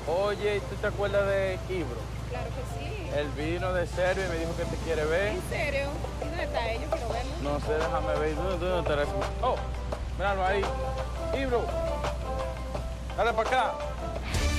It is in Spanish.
Oye, ¿tú te acuerdas de Ibro? Claro que sí. Él vino de Serbia y me dijo que te quiere ver. ¿En serio? ¿Y dónde está ella? Quiero verlo. No sé, déjame ver. ¿Dónde estará ese? Oh, míralo ahí. Ibro, dale para acá.